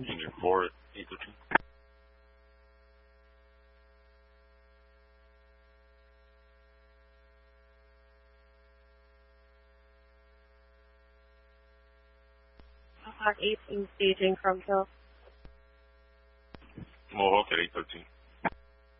Union 4, 813. Mohawk 8 engaging Chrome Kill. Mohawk at 813.